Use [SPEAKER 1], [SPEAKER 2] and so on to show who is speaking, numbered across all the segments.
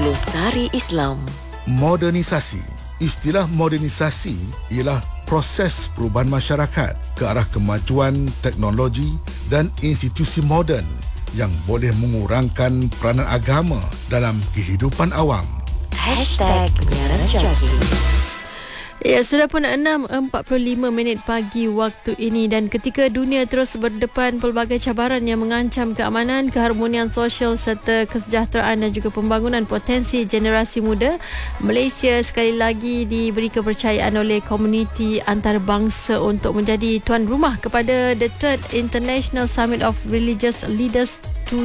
[SPEAKER 1] Glosari Islam.
[SPEAKER 2] Modernisasi. Istilah modernisasi ialah proses perubahan masyarakat ke arah kemajuan teknologi dan institusi moden yang boleh mengurangkan peranan agama dalam kehidupan awam.
[SPEAKER 1] #Penyiaran Jaki.
[SPEAKER 3] Ya, sudah pun 6.45 pagi waktu ini, dan ketika dunia terus berdepan pelbagai cabaran yang mengancam keamanan, keharmonian sosial serta kesejahteraan dan juga pembangunan potensi generasi muda, Malaysia sekali lagi diberi kepercayaan oleh komuniti antarabangsa untuk menjadi tuan rumah kepada the Third International Summit of Religious Leaders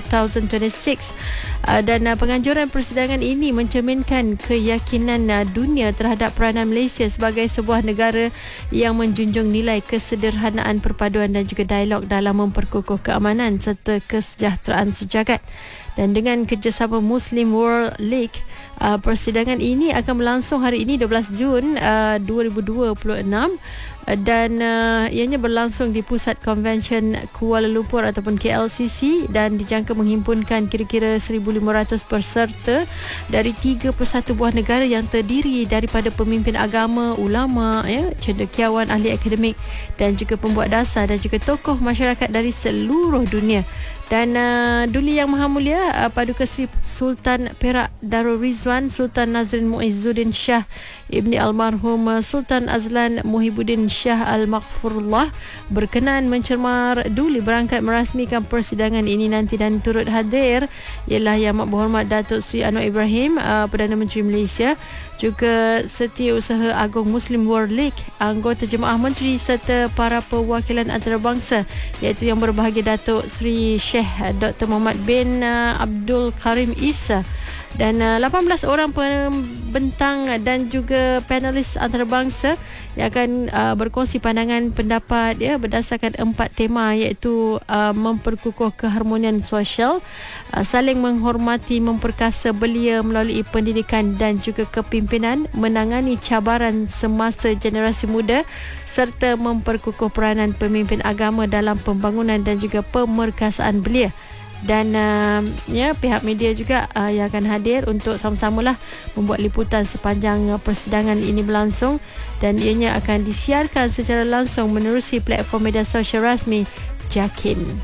[SPEAKER 3] 2026, dan penganjuran persidangan ini mencerminkan keyakinan dunia terhadap peranan Malaysia sebagai sebuah negara yang menjunjung nilai kesederhanaan, perpaduan dan juga dialog dalam memperkukuh keamanan serta kesejahteraan sejagat. Dan dengan kerjasama Muslim World League, persidangan ini akan berlangsung hari ini 12 Jun 2026, dan ianya berlangsung di Pusat Konvensyen Kuala Lumpur ataupun KLCC, dan dijangka menghimpunkan kira-kira 1,500 peserta dari 31 buah negara yang terdiri daripada pemimpin agama, ulama, cendekiawan, ahli akademik dan juga pembuat dasar dan juga tokoh masyarakat dari seluruh dunia. Dan Duli Yang Maha Mulia Paduka Seri Sultan Perak Darul Rizwan Sultan Nazrin Muizzuddin Shah Ibni Almarhum Sultan Azlan Muhibbuddin Shah Al-Maghfurullah berkenan mencermar Duli berangkat merasmikan persidangan ini nanti, dan turut hadir ialah Yang Amat Berhormat Datuk Seri Anwar Ibrahim, Perdana Menteri Malaysia, juga Setiausaha Agong Muslim World League, anggota Jemaah Menteri serta para perwakilan antarabangsa, iaitu Yang Berbahagia Datuk Seri Sheikh Dr. Muhammad bin Abdul Karim Isa, dan 18 orang pembentang dan juga panelis antarabangsa yang akan berkongsi pandangan pendapat berdasarkan 4 tema, iaitu memperkukuh keharmonian sosial, saling menghormati, memperkasa belia melalui pendidikan dan juga kepimpinan, menangani cabaran semasa generasi muda serta memperkukuh peranan pemimpin agama dalam pembangunan dan juga pemerkasaan belia. Dan pihak media juga yang akan hadir untuk sama-samalah membuat liputan sepanjang persidangan ini berlangsung, dan ianya akan disiarkan secara langsung menerusi platform media sosial rasmi JAKIM.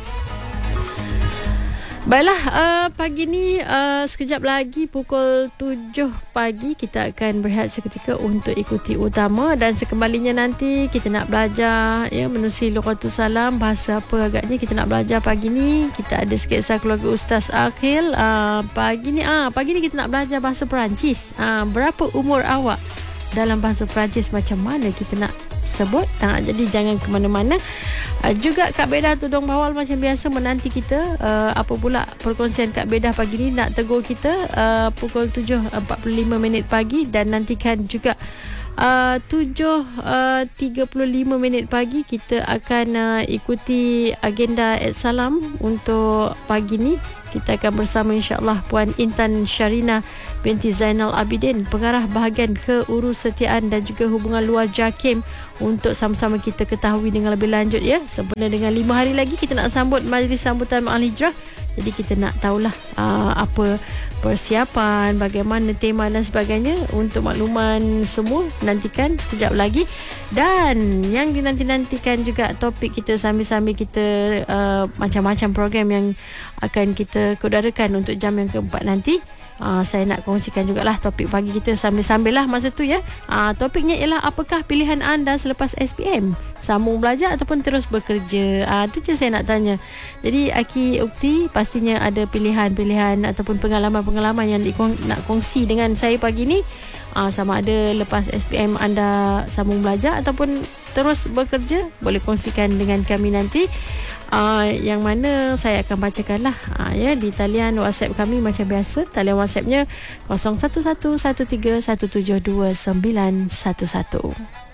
[SPEAKER 3] Baiklah, pagi ni sekejap lagi pukul 7 pagi kita akan berehat seketika untuk ikuti utama, dan sekembalinya nanti kita nak belajar menerusi Lughatul Salam. Bahasa apa agaknya kita nak belajar pagi ni? Kita ada sketsa keluarga Ustaz Akhil. Pagi ni kita nak belajar bahasa Perancis. Berapa umur awak? Dalam bahasa Perancis macam mana kita nak sebut? Jadi jangan ke mana-mana. Juga Kak Bedah Tudung Bawal macam biasa menanti kita. Apa pula perkongsian Kak Bedah pagi ni, nak tegur kita pukul 7.45 pagi, dan nantikan juga 7.35 pagi kita akan ikuti agenda Salam untuk pagi ni. Kita akan bersama insya-Allah Puan Intan Syarina binti Zainal Abidin, pengarah bahagian keurusetiaan dan juga hubungan luar JAKIM, untuk sama-sama kita ketahui dengan lebih lanjut sempena dengan 5 hari lagi kita nak sambut majlis sambutan Ma'al Hijrah. Jadi kita nak tahulah apa persiapan, bagaimana tema dan sebagainya. Untuk makluman semua, nantikan sekejap lagi. Dan yang dinanti-nantikan juga topik kita sambil-sambil kita macam-macam program yang akan kita kodarakan untuk jam yang keempat nanti. Saya nak kongsikan jugalah topik pagi kita sambil-sambil lah masa tu Topiknya ialah, apakah pilihan anda selepas SPM? Sambung belajar ataupun terus bekerja? Itu je saya nak tanya. Jadi Aki Ukti pastinya ada pilihan-pilihan ataupun pengalaman-pengalaman yang nak kongsi dengan saya pagi ni. Sama ada lepas SPM anda sambung belajar ataupun terus bekerja, boleh kongsikan dengan kami nanti. Yang mana saya akan bacakanlah di talian WhatsApp kami macam biasa. Talian WhatsAppnya 011131729111.